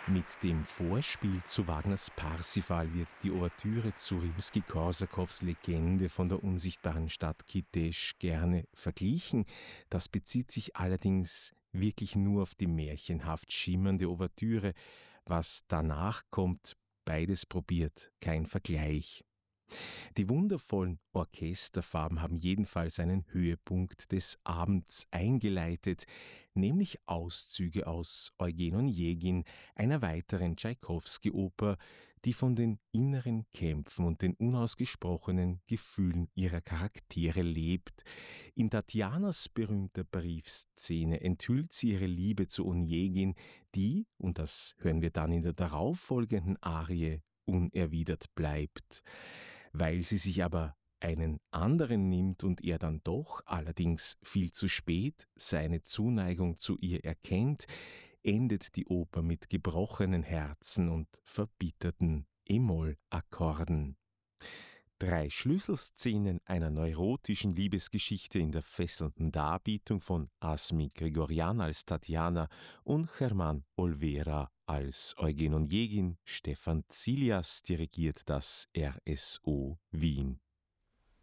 Mit dem Vorspiel zu Wagners Parsifal wird die Ouvertüre zu Rimski-Korsakows Legende von der unsichtbaren Stadt Kitesh gerne verglichen. Das bezieht sich allerdings wirklich nur auf die märchenhaft schimmernde Ouvertüre. Was danach kommt, beides probiert, kein Vergleich. Die wundervollen Orchesterfarben haben jedenfalls einen Höhepunkt des Abends eingeleitet, nämlich Auszüge aus Eugen Onegin, einer weiteren Tschaikowski-Oper, die von den inneren Kämpfen und den unausgesprochenen Gefühlen ihrer Charaktere lebt. In Tatjanas berühmter Briefszene enthüllt sie ihre Liebe zu Onegin, die, und das hören wir dann in der darauffolgenden Arie, unerwidert bleibt. Weil sie sich aber einen anderen nimmt und er dann doch, allerdings viel zu spät, seine Zuneigung zu ihr erkennt, endet die Oper mit gebrochenen Herzen und verbitterten E-Moll-Akkorden. 3 Schlüsselszenen einer neurotischen Liebesgeschichte in der fesselnden Darbietung von Asmi Grigorian als Tatjana und Germán Olvera als Eugen Onegin. Stefan Zilias dirigiert das RSO Wien.